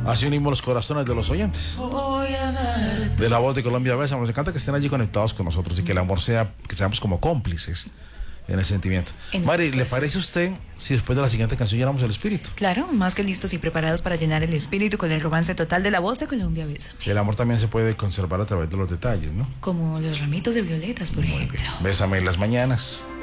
Así unimos los corazones de los oyentes. De La Voz de Colombia Besa. Nos encanta que estén allí conectados con nosotros y que el amor sea, que seamos como cómplices en el sentimiento. Mari, ¿le parece a usted si después de la siguiente canción llenamos el espíritu? Claro, más que listos y preparados para llenar el espíritu con el romance total de La Voz de Colombia Bésame. El amor también se puede conservar a través de los detalles, ¿no? Como los ramitos de violetas, por ejemplo. Bésame en las mañanas.